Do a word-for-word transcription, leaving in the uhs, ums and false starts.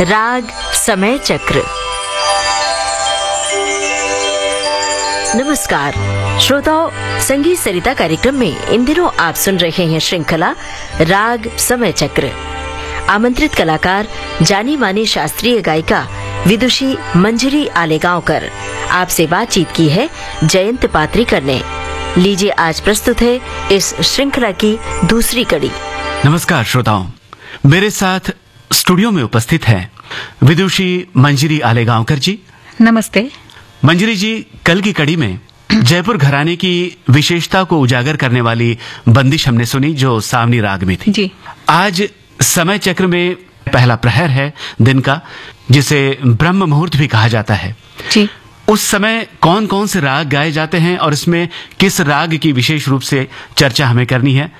राग समय चक्र। नमस्कार श्रोताओं, संगीत सरिता कार्यक्रम में इन दिनों आप सुन रहे हैं श्रृंखला राग समय चक्र। आमंत्रित कलाकार जानी मानी शास्त्रीय गायिका विदुषी मंजरी आलेगांवकर आपसे बातचीत की है जयंत पात्रीकर ने। लीजिए आज प्रस्तुत है इस श्रृंखला की दूसरी कड़ी। नमस्कार श्रोताओं, मेरे साथ स्टूडियो में उपस्थित हैं विदुषी मंजरी आलेगांवकर जी। नमस्ते। मंजरी जी, कल की कड़ी में जयपुर घराने की विशेषता को उजागर करने वाली बंदिश हमने सुनी जो सावनी राग में थी जी। आज समय चक्र में पहला प्रहर है दिन का, जिसे ब्रह्म मुहूर्त भी कहा जाता है जी। उस समय कौन कौन से राग गाए जाते हैं और इसमें किस राग की विशेष रूप से चर्चा हमें करनी है,